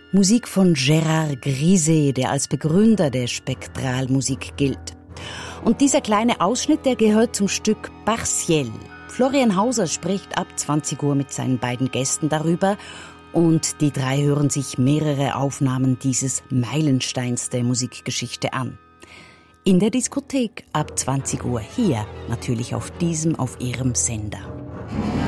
Musik von Gérard Griset, der als Begründer der Spektralmusik gilt. Und dieser kleine Ausschnitt, der gehört zum Stück Partiel. Florian Hauser spricht ab 20 Uhr mit seinen beiden Gästen darüber und die drei hören sich mehrere Aufnahmen dieses Meilensteins der Musikgeschichte an. In der Diskothek ab 20 Uhr hier, natürlich auf ihrem Sender.